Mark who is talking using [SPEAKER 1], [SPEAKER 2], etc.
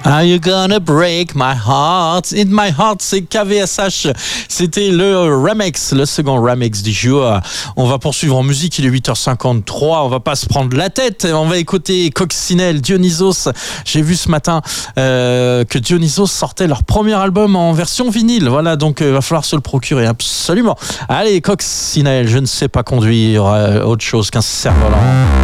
[SPEAKER 1] Are you gonna break my heart? In my heart, c'est KVSH. C'était le remix, le second remix du jour. On va poursuivre en musique, il est 8h53. On va pas se prendre la tête. On va écouter Coccinelle, Dionysos. J'ai vu ce matin que Dionysos sortait leur premier album en version vinyle. Voilà, donc il va falloir se le procurer absolument. Allez, Coccinelle, je ne sais pas conduire autre chose qu'un cerf-volant.